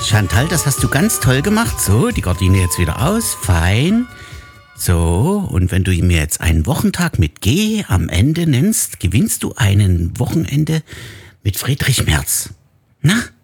Chantal, das hast du ganz toll gemacht. So, die Gardine jetzt wieder aus. Fein. So, und wenn du mir jetzt einen Wochentag mit G am Ende nennst, gewinnst du ein Wochenende mit Friedrich Merz. Na?